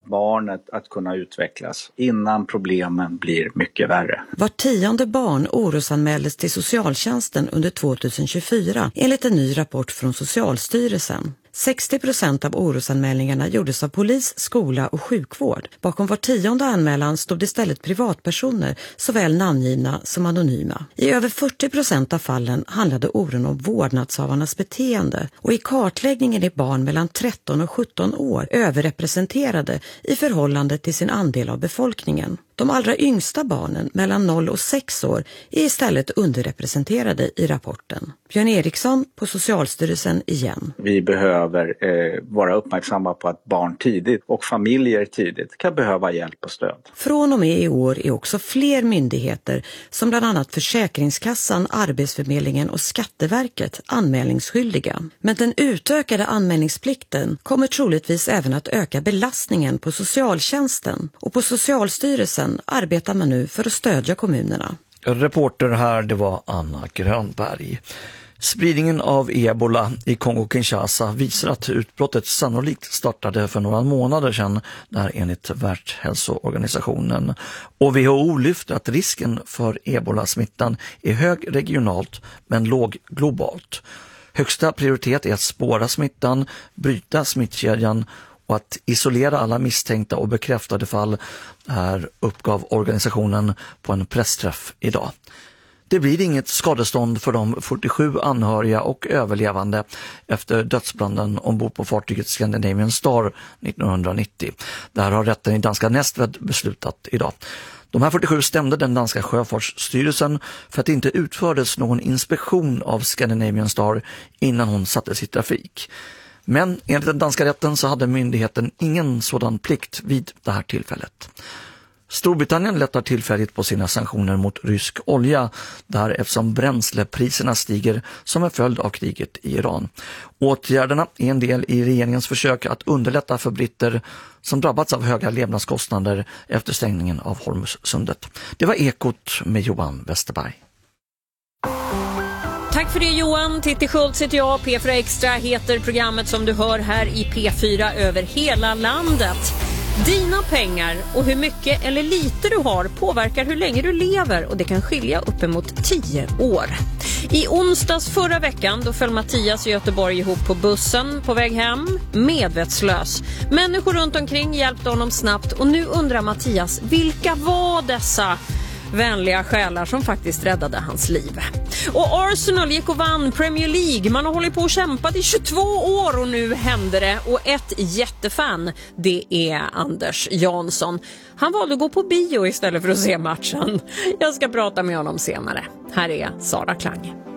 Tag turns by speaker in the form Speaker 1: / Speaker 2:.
Speaker 1: barnet att kunna utvecklas innan problemen blir mycket värre.
Speaker 2: Var 10:e barn orosanmäldes till socialtjänsten under 2024 enligt en ny rapport från Socialstyrelsen. 60% av orosanmälningarna gjordes av polis, skola och sjukvård. Bakom var 10:e anmälan stod istället privatpersoner, såväl namngivna som anonyma. I över 40% av fallen handlade oron om vårdnadshavarnas beteende, och i kartläggningen är barn mellan 13 och 17 år överrepresenterade i förhållande till sin andel av befolkningen. De allra yngsta barnen, mellan 0 och 6 år, är istället underrepresenterade i rapporten. Björn Eriksson på Socialstyrelsen igen.
Speaker 1: Vi behöver vara uppmärksamma på att barn tidigt och familjer tidigt kan behöva hjälp och stöd.
Speaker 2: Från och med i år är också fler myndigheter, som bland annat Försäkringskassan, Arbetsförmedlingen och Skatteverket, anmälningsskyldiga. Men den utökade anmälningsplikten kommer troligtvis även att öka belastningen på socialtjänsten, och på Socialstyrelsen arbetar man nu för att stödja kommunerna.
Speaker 3: Reporter här, det var Anna Grönberg. Spridningen av ebola i Kongo-Kinshasa visar att utbrottet sannolikt startade för några månader sedan, där enligt Världshälsoorganisationen. Och WHO lyfter att risken för ebola-smittan är hög regionalt men låg globalt. Högsta prioritet är att spåra smittan, bryta smittkedjan och att isolera alla misstänkta och bekräftade fall, här uppgav organisationen på en pressträff idag. Det blir inget skadestånd för de 47 anhöriga och överlevande efter dödsbranden ombord på fartyget Scandinavian Star 1990. Där har rätten i danska Nästved beslutat idag. De här 47 stämde den danska sjöfartsstyrelsen för att det inte utfördes någon inspektion av Scandinavian Star innan hon sattes i trafik. Men enligt den danska rätten så hade myndigheten ingen sådan plikt vid det här tillfället. Storbritannien lättar tillfälligt på sina sanktioner mot rysk olja där eftersom bränslepriserna stiger som en följd av kriget i Iran. Åtgärderna är en del i regeringens försök att underlätta för britter som drabbats av höga levnadskostnader efter stängningen av Hormuzsundet. Det var Ekot med Johan Westerberg.
Speaker 4: Tack för det Johan. Titti Schultz heter jag. P4 Extra heter programmet som du hör här i P4 över hela landet. Dina pengar och hur mycket eller lite du har påverkar hur länge du lever, och det kan skilja uppemot 10 år. I onsdags förra veckan då föll Mattias i Göteborg ihop på bussen på väg hem, medvetslös. Människor runt omkring hjälpte honom snabbt, och nu undrar Mattias, vilka var dessa vänliga själar som faktiskt räddade hans liv? Och Arsenal gick och vann Premier League. Man har hållit på och kämpat i 22 år och nu hände det. Och ett jättefan, det är Anders Jansson. Han valde att gå på bio istället för att se matchen. Jag ska prata med honom senare. Här är Sara Klang.